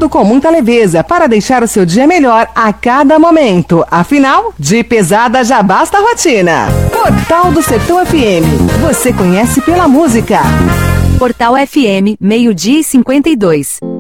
tudo com muita leveza para deixar o seu dia melhor a cada momento. Afinal, de pesada já basta a rotina. Portal do Sertão FM. Você conhece pela música. Portal FM, 12:52.